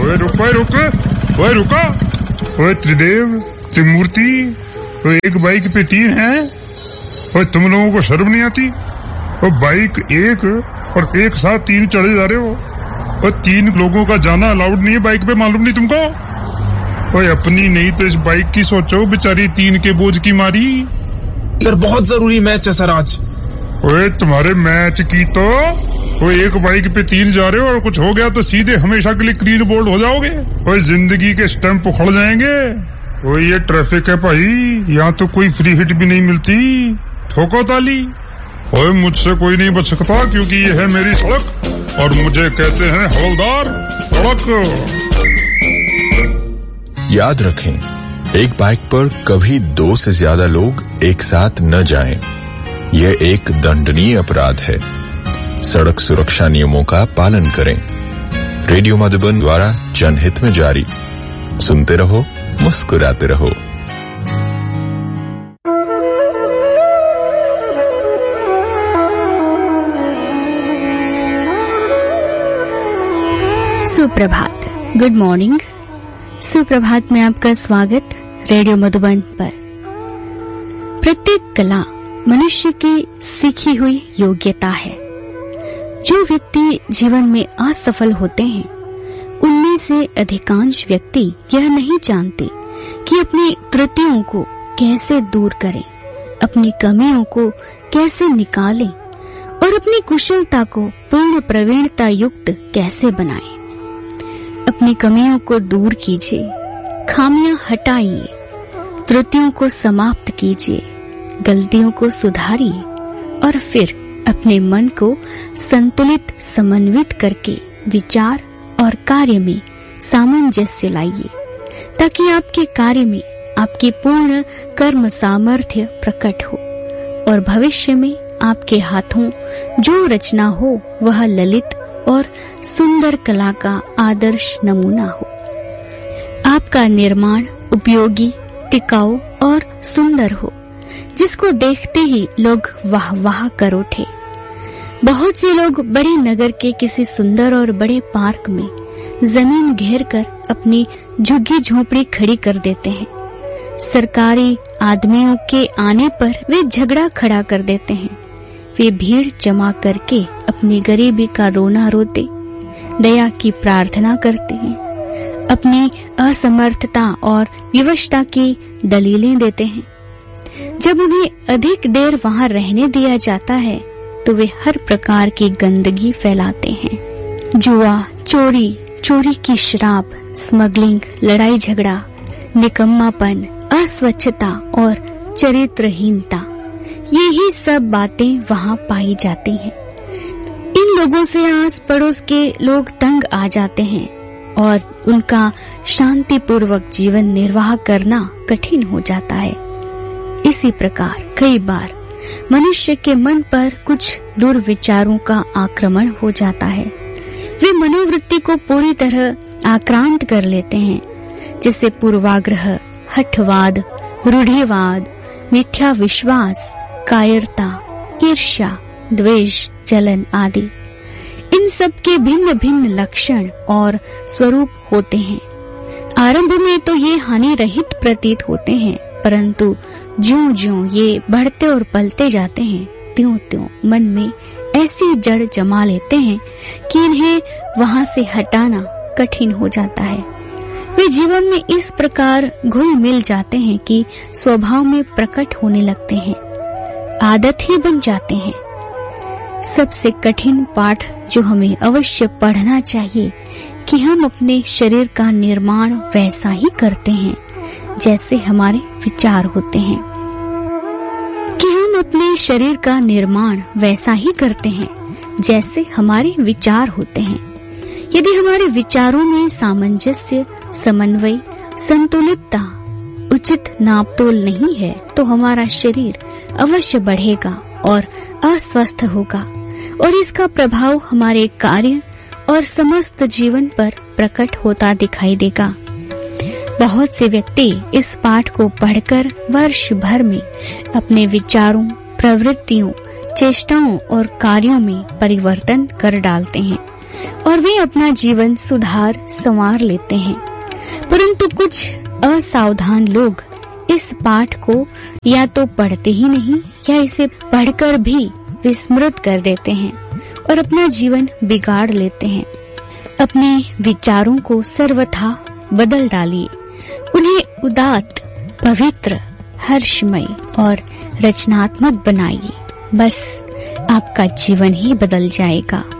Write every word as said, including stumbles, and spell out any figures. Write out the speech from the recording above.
ओए रुक ओए रुक ओए रुका ओए त्रिदेव त्रिमूर्ति ओए एक बाइक पे तीन है। ओए तुम लोगों को शर्म नहीं आती? ओए बाइक एक और एक साथ तीन चढ़े जा रहे हो। ओए तीन लोगों का जाना अलाउड नहीं है बाइक पे, मालूम नहीं तुमको? ओए अपनी नहीं तो इस बाइक की सोचो, बेचारी तीन के बोझ की मारी। सर बहुत जरूरी मैच है सर आज। ओए तुम्हारे मैच की तो वो एक बाइक पे तीन जा रहे हो और कुछ हो गया तो सीधे हमेशा के लिए क्लीन बोर्ड हो जाओगे। ओए जिंदगी के स्टैंप उखड़ जाएंगे। ओए ये ट्रैफिक है भाई, यहाँ तो कोई फ्री हिट भी नहीं मिलती, ठोको ताली। ओए मुझसे कोई नहीं बच सकता क्योंकि ये है मेरी सड़क और मुझे कहते हैं हवलदार सड़क। याद रखें, एक बाइक पर कभी दो से ज्यादा लोग एक साथ न जाएं। यह एक दंडनीय अपराध है। सड़क सुरक्षा नियमों का पालन करें। रेडियो मधुबन द्वारा जनहित में जारी। सुनते रहो, मुस्कुराते रहो। सुप्रभात, गुड मॉर्निंग। सुप्रभात में आपका स्वागत रेडियो मधुबन पर। प्रत्येक कला मनुष्य की सीखी हुई योग्यता है। जो व्यक्ति जीवन में असफल होते हैं, उनमें से अधिकांश व्यक्ति यह नहीं जानते कि अपनी त्रुटियों को कैसे दूर करें, अपनी कमियों को कैसे निकालें और अपनी कुशलता को पूर्ण प्रवीणता युक्त कैसे बनाएं। अपनी कमियों को दूर कीजिए, खामियां हटाइए, त्रुटियों को समाप्त कीजिए, गलतियों को सुधारिए और फिर अपने मन को संतुलित समन्वित करके विचार और कार्य में सामंजस्य लाइए, ताकि आपके कार्य में आपकी पूर्ण कर्म सामर्थ्य प्रकट हो और भविष्य में आपके हाथों जो रचना हो वह ललित और सुंदर कला का आदर्श नमूना हो। आपका निर्माण उपयोगी, टिकाऊ और सुंदर हो, जिसको देखते ही लोग वाह वाह कर उठे। बहुत से लोग बड़े नगर के किसी सुंदर और बड़े पार्क में जमीन घेर कर अपनी झुग्गी झोपड़ी खड़ी कर देते हैं। सरकारी आदमियों के आने पर वे झगड़ा खड़ा कर देते हैं। वे भीड़ जमा करके अपनी गरीबी का रोना रोते, दया की प्रार्थना करते हैं, अपनी असमर्थता और विवशता की दलीलें देते हैं। जब उन्हें अधिक देर वहां रहने दिया जाता है तो वे हर प्रकार की गंदगी फैलाते हैं। जुआ, चोरी, चोरी की शराब, स्मगलिंग, लड़ाई झगड़ा, निकम्मापन, अस्वच्छता और चरित्रहीनता, यही सब बातें वहां पाई जाती हैं। इन लोगों से आस पड़ोस के लोग तंग आ जाते हैं और उनका शांतिपूर्वक जीवन निर्वाह करना कठिन हो जाता है। इसी प्रकार कई बार मनुष्य के मन पर कुछ दुर्विचारों का आक्रमण हो जाता है। वे मनोवृत्ति को पूरी तरह आक्रांत कर लेते हैं, जिससे पूर्वाग्रह, हठवाद, रूढ़िवाद, मिथ्या विश्वास, कायरता, ईर्ष्या, द्वेष, जलन आदि इन सब के भिन्न भिन्न लक्षण और स्वरूप होते हैं। आरंभ में तो ये हानि रहित प्रतीत होते हैं, परंतु ज्यों-ज्यों ये बढ़ते और पलते जाते हैं, त्यों-त्यों मन में ऐसी जड़ जमा लेते हैं कि इन्हें वहां से हटाना कठिन हो जाता है। वे जीवन में इस प्रकार घुल मिल जाते हैं कि स्वभाव में प्रकट होने लगते हैं, आदत ही बन जाते हैं। सबसे कठिन पाठ जो हमें अवश्य पढ़ना चाहिए कि हम अपने शरीर का निर्माण वैसा ही करते हैं जैसे हमारे विचार होते हैं। कि हम अपने शरीर का निर्माण वैसा ही करते हैं जैसे हमारे विचार होते हैं। यदि हमारे विचारों में सामंजस्य, समन्वय, संतुलितता, उचित नापतोल नहीं है तो हमारा शरीर अवश्य बढ़ेगा और अस्वस्थ होगा और इसका प्रभाव हमारे कार्य और समस्त जीवन पर प्रकट होता दिखाई देगा। बहुत से व्यक्ति इस पाठ को पढ़कर वर्ष भर में अपने विचारों, प्रवृत्तियों, चेष्टाओं और कार्यों में परिवर्तन कर डालते हैं और वे अपना जीवन सुधार संवार लेते हैं। परंतु कुछ असावधान लोग इस पाठ को या तो पढ़ते ही नहीं या इसे पढ़कर भी विस्मृत कर देते हैं और अपना जीवन बिगाड़ लेते हैं। अपने विचारों को सर्वथा बदल डालिए, उन्हें उदात्त, पवित्र, हर्षमय और रचनात्मक बनाइए। बस आपका जीवन ही बदल जाएगा।